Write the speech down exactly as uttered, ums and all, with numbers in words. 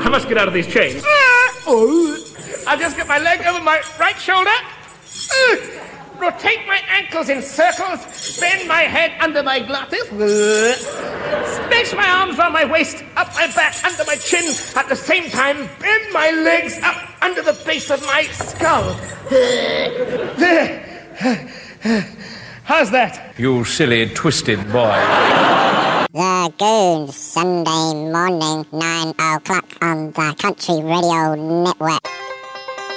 I must get out of these chains. I'll just get my leg over my right shoulder. Rotate my ankles in circles. Bend my head under my glottis. Space my arms around my waist, up my back, under my chin. At the same time, bend my legs up under the base of my skull. How's that? You silly, twisted boy. The Goons, Sunday morning, nine o'clock on the Country Radio Network.